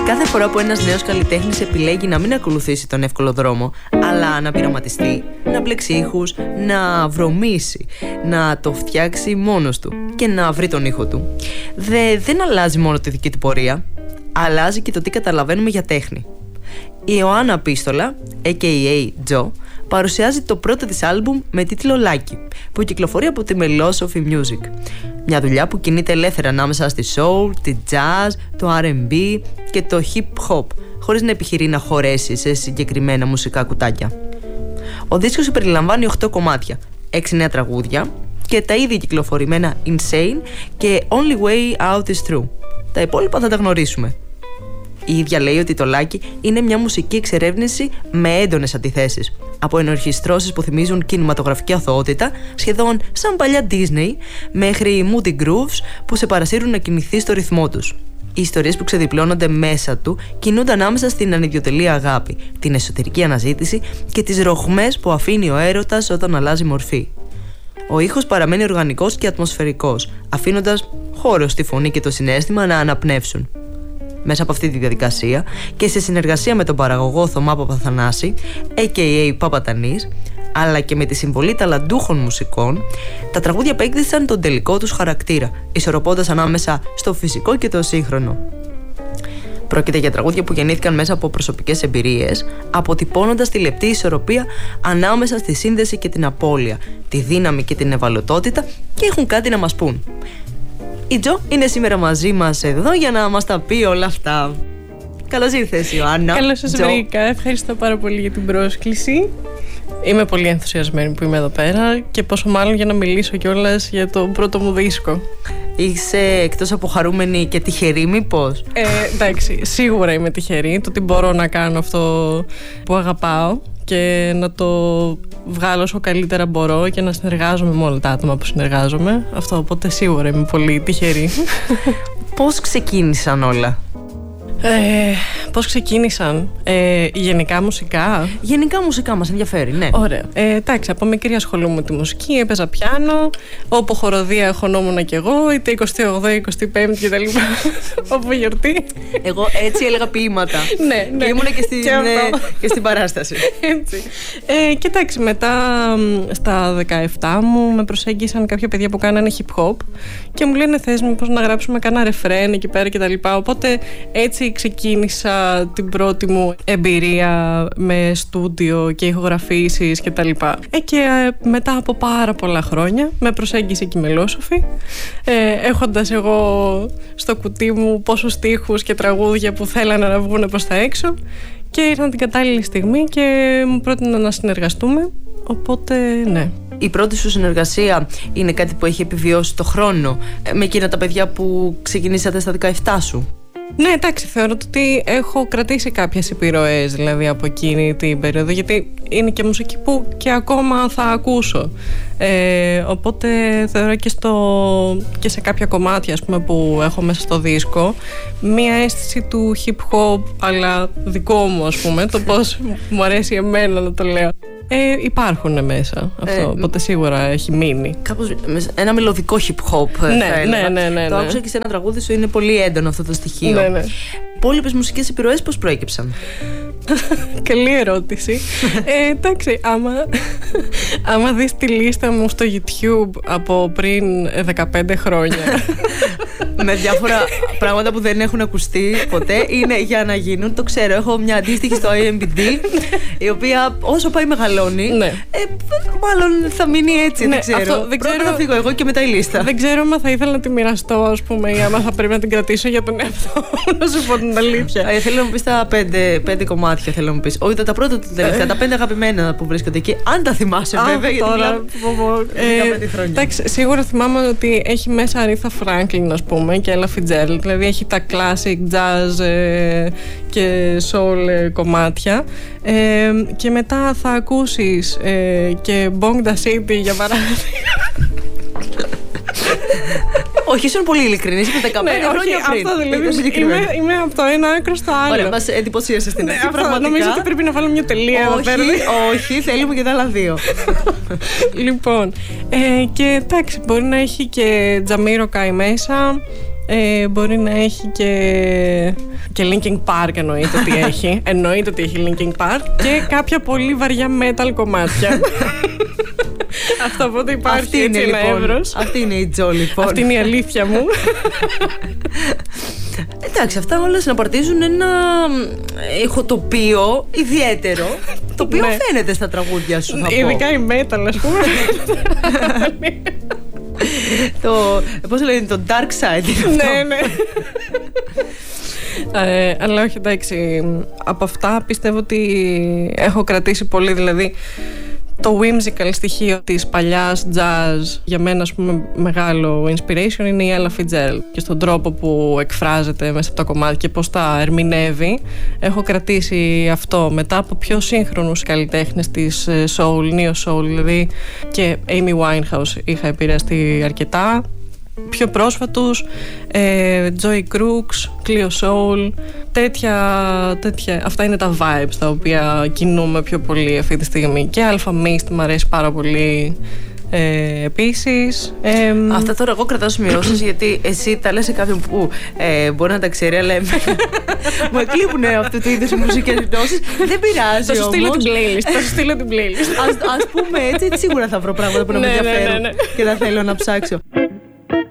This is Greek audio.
Κάθε φορά που ένας νέος καλλιτέχνης επιλέγει να μην ακολουθήσει τον εύκολο δρόμο, αλλά να πειραματιστεί, να μπλέξει ήχους, να βρωμίσει, να το φτιάξει μόνος του και να βρει τον ήχο του, δεν αλλάζει μόνο τη δική του πορεία, αλλάζει και το τι καταλαβαίνουμε για τέχνη. Η Ιωάννα Πίστολα, a.k.a. Joe, παρουσιάζει το πρώτο της άλμπουμ με τίτλο Lucky, που κυκλοφορεί από τη Melosophy Music. Μια δουλειά που κινείται ελεύθερα ανάμεσα στη soul, τη jazz, το R&B και το hip hop, χωρίς να επιχειρεί να χωρέσει σε συγκεκριμένα μουσικά κουτάκια. Ο δίσκος περιλαμβάνει 8 κομμάτια, 6 νέα τραγούδια και τα ήδη κυκλοφορημένα Insane και Only Way Out Is Through. Τα υπόλοιπα θα τα γνωρίσουμε. Η ίδια λέει ότι το Lucky είναι μια μουσική εξερεύνηση με έντονες αντιθέσεις. Από ενορχιστρώσεις που θυμίζουν κινηματογραφική αθωότητα, σχεδόν σαν παλιά Disney, μέχρι moody grooves που σε παρασύρουν να κινηθεί στο ρυθμό τους. Οι ιστορίες που ξεδιπλώνονται μέσα του κινούνται ανάμεσα στην ανιδιοτελή αγάπη, την εσωτερική αναζήτηση και τις ροχμές που αφήνει ο έρωτας όταν αλλάζει μορφή. Ο ήχος παραμένει οργανικός και ατμοσφαιρικός, αφήνοντας χώρο στη φωνή και το συναίσθημα να αναπνεύσουν. Μέσα από αυτή τη διαδικασία και σε συνεργασία με τον παραγωγό Θωμά Παπαθανάση, a.k.a. Παπατανής, αλλά και με τη συμβολή ταλαντούχων μουσικών, τα τραγούδια απέκτησαν τον τελικό τους χαρακτήρα, ισορροπώντας ανάμεσα στο φυσικό και το σύγχρονο. Πρόκειται για τραγούδια που γεννήθηκαν μέσα από προσωπικές εμπειρίες, αποτυπώνοντας τη λεπτή ισορροπία ανάμεσα στη σύνδεση και την απώλεια, τη δύναμη και την ευαλωτότητα και έχουν κάτι να μας πούν. Η Τζο είναι σήμερα μαζί μας εδώ για να μας τα πει όλα αυτά. Καλώς ήρθες, Ιωάννα. Καλώς σας βρήκα. Ευχαριστώ πάρα πολύ για την πρόσκληση. Είμαι πολύ ενθουσιασμένη που είμαι εδώ πέρα και πόσο μάλλον για να μιλήσω κιόλας για το πρώτο μου δίσκο. Είσαι εκτός από χαρούμενη και τυχερή, μήπως? Εντάξει, σίγουρα είμαι τυχερή. Το ότι μπορώ να κάνω αυτό που αγαπάω και να το βγάλω όσο καλύτερα μπορώ και να συνεργάζομαι με όλα τα άτομα που συνεργάζομαι. Αυτό, οπότε σίγουρα είμαι πολύ τυχερή. Πώς ξεκίνησαν όλα? Πώς ξεκίνησαν? Γενικά μουσικά. Γενικά μουσικά μας ενδιαφέρει, ναι. Ωραία. Εντάξει, από μικρή ασχολούμαι με τη μουσική, έπαιζα πιάνο. Όπου χοροδία χωνόμουν κι εγώ, είτε 28η, 25η κτλ. Όπου γιορτή. Εγώ έτσι έλεγα ποίηματα. Ναι. Ήμουνα και στην παράσταση. Έτσι. Και εντάξει, μετά στα 17 μου με προσέγγισαν κάποια παιδιά που κάνανε hip hop και μου λένε θες μήπως να γράψουμε κανένα ρεφρέν εκεί πέρα κτλ. Οπότε έτσι ξεκίνησα την πρώτη μου εμπειρία με στούντιο και ηχογραφήσεις και τα λοιπά. Και μετά από πάρα πολλά χρόνια με προσέγγισε και η Melosophy, έχοντας εγώ στο κουτί μου πόσους στίχους και τραγούδια που θέλανε να βγουν προς τα έξω, και ήρθαν την κατάλληλη στιγμή και μου πρότειναν να συνεργαστούμε, οπότε ναι. Η πρώτη σου συνεργασία είναι κάτι που έχει επιβιώσει το χρόνο με εκείνα τα παιδιά που ξεκινήσατε στα 17 σου? Ναι, εντάξει, θεωρώ ότι έχω κρατήσει κάποιες επιρροές δηλαδή από εκείνη την περίοδο, γιατί είναι και μουσική που και ακόμα θα ακούσω. Οπότε θεωρώ και σε κάποια κομμάτια, ας πούμε, που έχω μέσα στο δίσκο μία αίσθηση του hip hop, αλλά δικό μου, ας πούμε, το πώς μου αρέσει εμένα να το λέω. Υπάρχουν μέσα αυτό, οπότε σίγουρα έχει μείνει. Κάπως ένα μελωδικό hip hop. Ναι. Το άκουσα και σε ένα τραγούδι σου, είναι πολύ έντονο αυτό το στοιχείο. Ναι. Οι υπόλοιπες μουσικές επιρροές πώς προέκυψαν? Καλή ερώτηση. Εντάξει, άμα δεις τη λίστα μου στο YouTube από πριν 15 χρόνια με διάφορα πράγματα που δεν έχουν ακουστεί ποτέ, είναι για να γίνουν. Το ξέρω, έχω μια αντίστοιχη στο IMDb, η οποία όσο πάει μεγαλώνει, μάλλον θα μείνει έτσι. Ναι, δεν ξέρω. Πρώτα θα φύγω εγώ και μετά η λίστα. Δεν ξέρω άμα θα ήθελα να τη μοιραστώ, ας πούμε, ή άμα θα πρέπει να την κρατήσω για τον εαυτό μου, να σου πω την αλήθεια. Θέλω να μου πεις τα 5 κομμάτια, θέλω να μου πεις. Όχι τα πρώτα, τα τελευταία, τα 5 αγαπημένα που βρίσκονται εκεί. Αν τα θυμάσαι, βέβαια, γιατί τώρα. Εντάξει, σίγουρα θυμάμαι ότι έχει μέσα Αρίθα Φράγκλιν, ας πούμε, και Ella Fitzgerald. Δηλαδή έχει τα classic jazz και soul κομμάτια. Και μετά θα ακούσεις και Bong Da City, για παράδειγμα. Όχι, ήσουν πολύ ειλικρινής, είπε 15 χρόνια πριν. Αυτό δηλαδή. Είμαι από το ένα άκρο στο άλλο. Ωραία, μας εντυπωσίασε στην αρχή. Νομίζω ότι πρέπει να βάλω μια τελεία εδώ πέρα. Όχι, θέλουμε και τα άλλα δύο. Λοιπόν, και εντάξει, μπορεί να έχει και Τζαμίρο Κάι μέσα. Μπορεί να έχει και Linkin Park, εννοείται ότι έχει. Εννοείται ότι έχει Linkin Park και κάποια πολύ βαριά metal κομμάτια. Αυτό, οπότε υπάρχει αυτή είναι, έτσι, λοιπόν, ένα εύρος. Αυτή είναι η Τζο, λοιπόν. Αυτή είναι η αλήθεια μου. Εντάξει, αυτά όλα συναπαρτίζουν ένα ηχοτοπίο ιδιαίτερο, το οποίο φαίνεται στα τραγούδια σου, θα πω. Ειδικά η metal, ας πούμε. Πώς λένε, το dark side. Ναι. Αλλά όχι, εντάξει, από αυτά πιστεύω ότι έχω κρατήσει πολύ, δηλαδή το whimsical στοιχείο της παλιάς jazz για μένα, ας πούμε, μεγάλο inspiration είναι η Ella Fitzgerald και στον τρόπο που εκφράζεται μέσα από τα κομμάτια και πώς τα ερμηνεύει. Έχω κρατήσει αυτό μετά από πιο σύγχρονους καλλιτέχνες της soul, neo soul δηλαδή, και Amy Winehouse είχα επηρεαστεί αρκετά. Πιο πρόσφατους, Joy Crooks, Cleo Soul, τέτοια, αυτά είναι τα vibes τα οποία κινούμε πιο πολύ αυτή τη στιγμή. Και Alpha Mist μου αρέσει πάρα πολύ επίσης. Αυτά τώρα εγώ κρατάω σημειώσεις, γιατί εσύ τα λες σε κάποιον που μπορεί να τα ξέρει, αλλά μου εκλείπουν αυτού του είδους μουσικές γνώσεις. Δεν πειράζει. Θα σου στείλω την playlist. Ας πούμε έτσι, σίγουρα θα βρω πράγματα που να με ενδιαφέρουν και θα θέλω να ψάξω.